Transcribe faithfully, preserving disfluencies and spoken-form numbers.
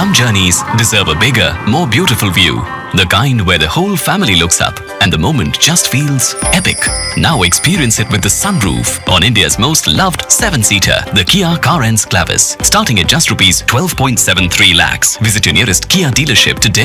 some journeys deserve a bigger, more beautiful view. The kind where the whole family looks up and the moment just feels epic. Now experience it with the sunroof on India's most loved seven-seater, the Kia Carens Clavis. Starting at just rupees twelve point seven three lakhs. Visit your nearest Kia dealership today.